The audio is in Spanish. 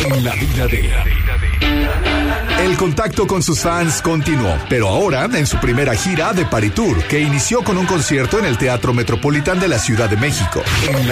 en la vida de... El contacto con sus fans continuó, pero ahora en su primera gira de Party Tour, que inició con un concierto en el Teatro Metropolitán de la Ciudad de México.